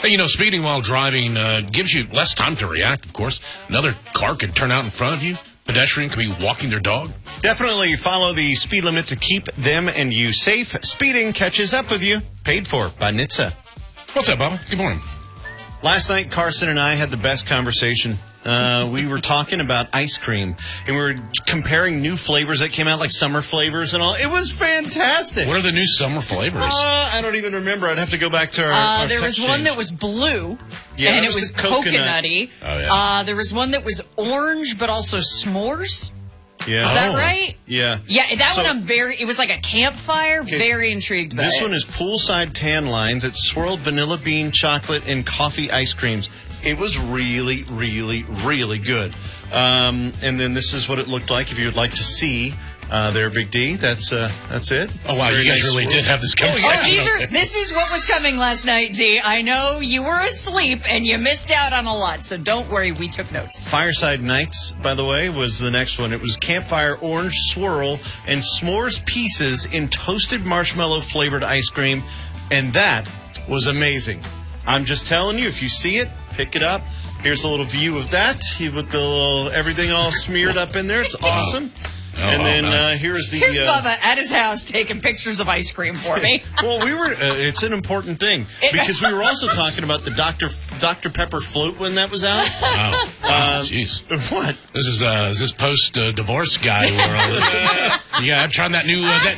Hey, speeding while driving gives you less time to react, of course. Another car could turn out in front of you. Pedestrian could be walking their dog. Definitely follow the speed limit to keep them and you safe. Speeding catches up with you. Paid for by NHTSA. What's up, Bubba? Good morning. Last night, Carson and I had the best conversation. We were talking about ice cream, and we were comparing new flavors that came out, like summer flavors and all. It was fantastic. What are the new summer flavors? I don't even remember. I'd have to go back to our there was text one change. that was blue, Yeah, and that it was was the coconut. coconutty. Oh, yeah. There was one that was orange, but also s'mores. Yeah. Is that right? Yeah. Yeah, that one it was like a campfire. Very intrigued by This it. one is poolside tan lines. It's swirled vanilla bean, chocolate, and coffee ice creams. It was really, really, really good. And then this is what it looked like. If you would like to see there, Big D, that's it. Oh, wow, Very you guys nice really swirl. did have this conversation. This is what was coming last night, D. I know you were asleep and you missed out on a lot, so don't worry, we took notes. Fireside Nights, by the way, was the next one. It was campfire orange swirl and s'mores pieces in toasted marshmallow flavored ice cream, and that was amazing. I'm just telling you, if you see it, pick it up. Here's a little view of that with the little everything all smeared up in there. It's awesome. And then nice. Here's Bubba at his house taking pictures of ice cream for me. Well, it's an important thing because we were also talking about the Dr. Pepper float when that was out. Wow. Jeez. What? This is this post-divorce guy world. Yeah, I'm trying that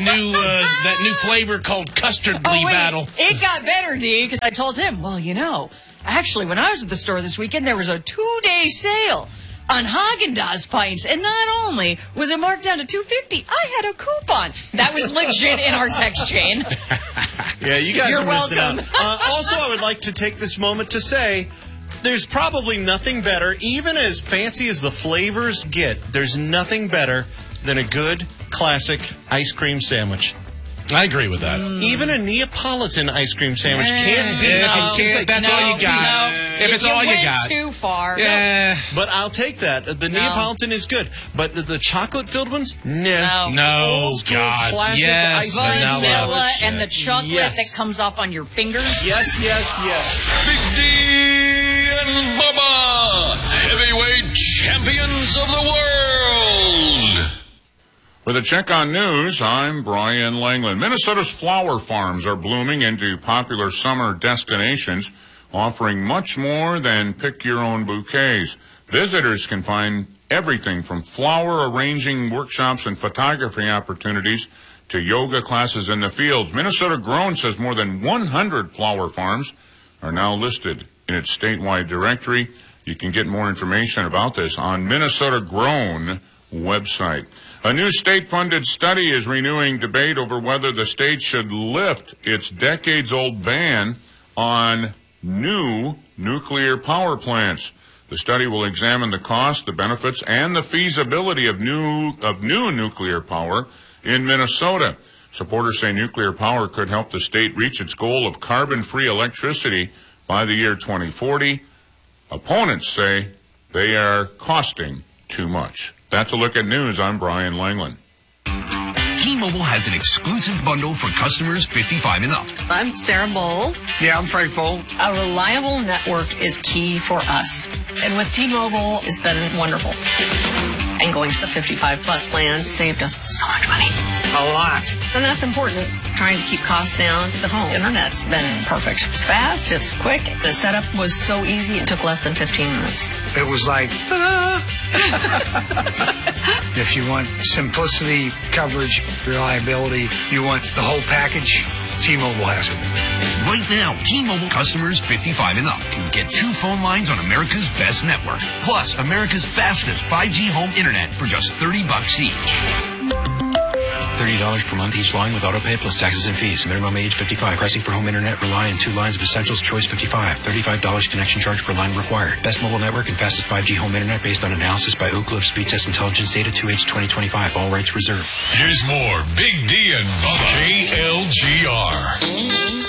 new flavor called Custard Blee Battle. It got better, D, because I told him, actually, when I was at the store this weekend, there was a 2-day sale on Haagen-Dazs pints, and not only was it marked down to $2.50, I had a coupon. That was legit in our text chain. Yeah, you guys You're are missing welcome. out. Also, I would like to take this moment to say there's probably nothing better, even as fancy as the flavors get, there's nothing better than a good, classic ice cream sandwich. I agree with that. Even a Neapolitan ice cream sandwich can't beat That's all you got. If it's all you got. Too far. Yeah. But I'll take that. The Neapolitan is good. But the chocolate-filled ones? No, Old school God. classic ice cream Vanilla sandwich. and the chocolate that comes off on your fingers. Yes. Big D and Bubba, heavyweight champions of the world. With a check on news, I'm Brian Langland. Minnesota's flower farms are blooming into popular summer destinations, offering much more than pick-your-own bouquets. Visitors can find everything from flower arranging workshops and photography opportunities to yoga classes in the fields. Minnesota Grown says more than 100 flower farms are now listed in its statewide directory. You can get more information about this on Minnesota Grown website. A new state-funded study is renewing debate over whether the state should lift its decades-old ban on new nuclear power plants. The study will examine the cost, the benefits, and the feasibility of new nuclear power in Minnesota. Supporters say nuclear power could help the state reach its goal of carbon-free electricity by the year 2040. Opponents say they are costing too much. That's a look at news. I'm Brian Langland. T-Mobile has an exclusive bundle for customers 55 and up. I'm Sarah Bowl. Yeah, I'm Frank Bowl. A reliable network is key for us. And with T-Mobile, it's been wonderful. And going to the 55-plus plan saved us so much money. A lot. And that's important. Trying to keep costs down. The home internet's been perfect. It's fast. It's quick. The setup was so easy. It took less than 15 minutes. It was like, If you want simplicity, coverage, reliability, you want the whole package, T-Mobile has it. Right now, T-Mobile customers 55 and up can get 2 phone lines on America's best network, plus America's fastest 5G home internet for just $30 each. $30 per month each line with autopay plus taxes and fees. Minimum age 55. Pricing for home internet rely on 2 lines of Essentials Choice 55. $35 connection charge per line required. Best mobile network and fastest 5G home internet based on analysis by Ookla of Speed Test Intelligence data 2H 2025. All rights reserved. Here's more Big D and Bubba. KLGR.